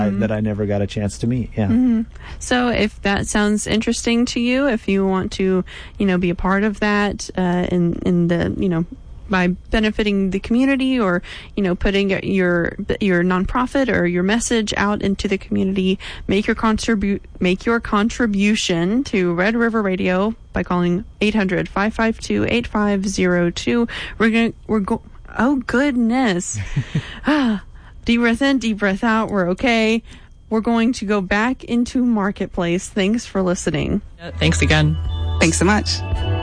that I never got a chance to meet. Yeah. Mm-hmm. So if that sounds interesting to you, if you want to, be a part of that, in the, by benefiting the community, or putting your nonprofit or your message out into the community, make your contribution to Red River Radio by calling 800-552-8502. Oh goodness. Deep breath in, deep breath out. We're okay. We're going to go back into Marketplace. Thanks for listening. Thanks again. Thanks so much.